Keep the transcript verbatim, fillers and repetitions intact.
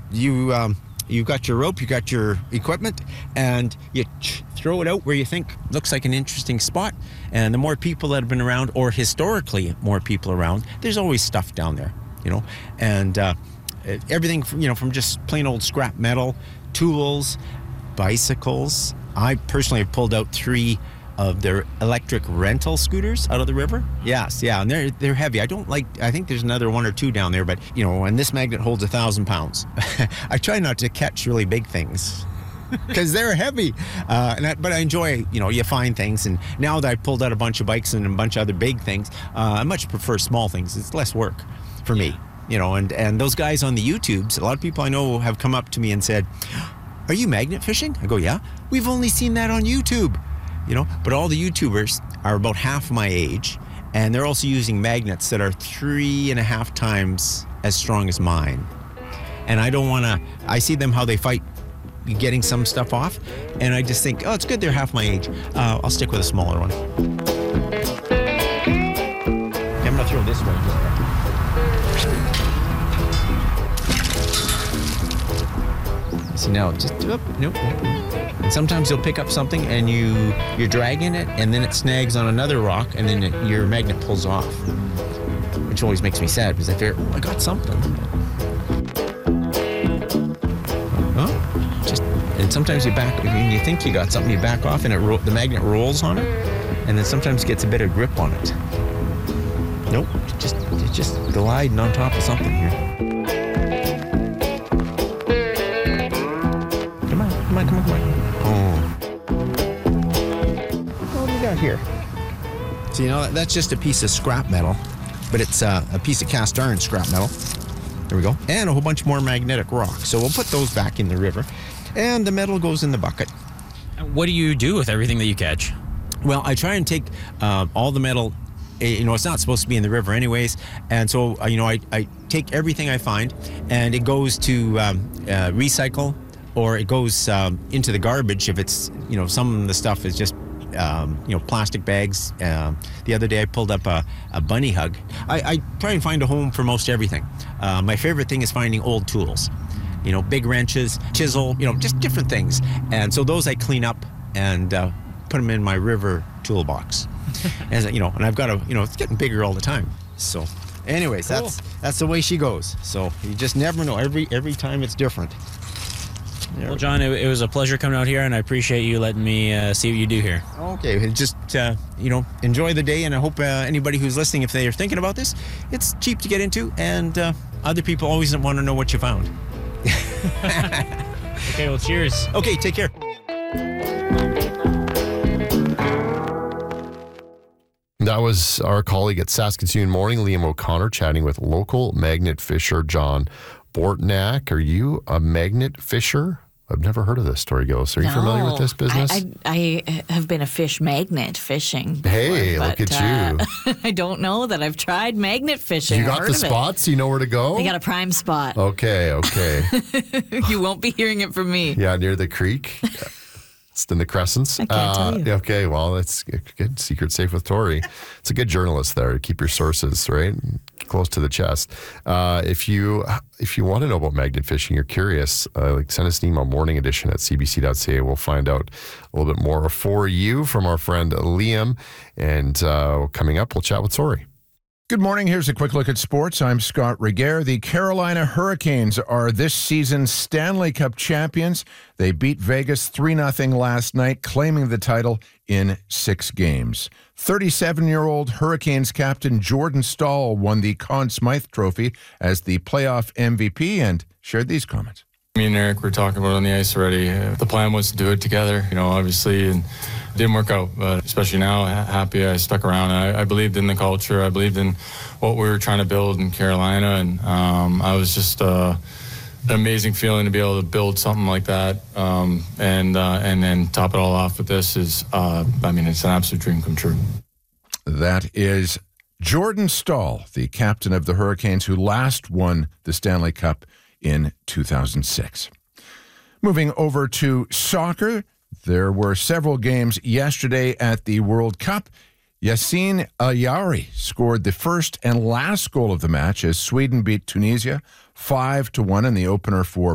You um, you've got your rope, you got your equipment, and you ch- throw it out where you think looks like an interesting spot. And the more people that have been around, or historically more people around, there's always stuff down there, you know. And uh, everything from, you know, from just plain old scrap metal, tools, bicycles. I personally have pulled out three of their electric rental scooters out of the river. Yes, yeah, and they're they're heavy. I don't like, I think there's another one or two down there, but, you know, and this magnet holds a thousand pounds. I try not to catch really big things because they're heavy, uh, and I, but I enjoy, you know, you find things, and now that I pulled out a bunch of bikes and a bunch of other big things, uh, I much prefer small things. It's less work for me, you know, and, and those guys on the YouTubes, a lot of people I know have come up to me and said, "Are you magnet fishing?" I go, "Yeah." "We've only seen that on YouTube." You know, but all the YouTubers are about half my age, and they're also using magnets that are three and a half times as strong as mine. And I don't want to, I see them how they fight getting some stuff off, and I just think, oh, it's good they're half my age. Uh, I'll stick with a smaller one. Okay, I'm going to throw this one. See now, just, oh, nope. And sometimes you'll pick up something and you, you're dragging it, and then it snags on another rock, and then it, your magnet pulls off. Which always makes me sad, because I figure, oh, I got something. Huh? Just, and sometimes you back, when you think you got something, you back off, and it ro- the magnet rolls on it, and then sometimes gets a bit of grip on it. Nope, it just, it's just gliding on top of something here. Come on, come on, come on, come on. Here. So, you know, that's just a piece of scrap metal, but it's uh, a piece of cast iron scrap metal. There we go. And a whole bunch more magnetic rock. So we'll put those back in the river, and the metal goes in the bucket. What do you do with everything that you catch? Well, I try and take uh, all the metal. You know, it's not supposed to be in the river anyways, and so, uh, you know, I, I take everything I find, and it goes to um, uh, recycle, or it goes um, into the garbage if it's, you know, some of the stuff is just Um, you know, plastic bags. Uh, the other day I pulled up a, a bunny hug. I, I try and find a home for most everything. Uh, my favorite thing is finding old tools. You know, big wrenches, chisel, you know, just different things. And so those I clean up and uh, put them in my river toolbox. As you know, and I've got a, you know, it's getting bigger all the time. So anyways, cool. that's that's the way she goes. So you just never know. Every every time it's different. Well, John, it, it was a pleasure coming out here, and I appreciate you letting me uh, see what you do here. Okay, just, uh, you know, enjoy the day, and I hope uh, anybody who's listening, if they are thinking about this, it's cheap to get into, and uh, other people always want to know what you found. Okay, well, cheers. Okay, take care. That was our colleague at Saskatoon Morning, Liam O'Connor, chatting with local magnet fisher John Bortnack. Are you a magnet fisher? I've never heard of this story, Gillis. Are you no, familiar with this business? I, I, I have been a fish magnet fishing before, Hey, but, look at you. Uh, I don't know that I've tried magnet fishing. You got heard the of spots? It. You know where to go? I got a prime spot. Okay, okay. You won't be hearing it from me. Yeah, near the creek. It's in the Crescents. I can't uh, tell you. Okay, well, that's good. Secret safe with Tori. It's a good journalist there. Keep your sources, right? Close to the chest. Uh, if you if you want to know about magnet fishing, you're curious, uh, like send us an email, morning edition at c b c dot c a. We'll find out a little bit more for you from our friend Liam. And uh, coming up, we'll chat with Tori. Good morning. Here's a quick look at sports. I'm Scott Regehr. The Carolina Hurricanes are this season's Stanley Cup champions. They beat Vegas three nothing last night, claiming the title in six games. thirty-seven-year-old Hurricanes captain Jordan Staal won the Conn Smythe Trophy as the playoff M V P and shared these comments. Me and Eric were talking about it on the ice already. Uh, the plan was to do it together, you know, obviously, and it didn't work out. But especially now, ha- happy I stuck around. I, I believed in the culture. I believed in what we were trying to build in Carolina, and um, I was just uh, an amazing feeling to be able to build something like that, um, and uh, and then top it all off with this is, uh, I mean, it's an absolute dream come true. That is Jordan Staal, the captain of the Hurricanes, who last won the Stanley Cup in two thousand six. Moving over to soccer, there were several games yesterday at the World Cup. Yassine Ayari scored the first and last goal of the match as Sweden beat Tunisia five to one in the opener for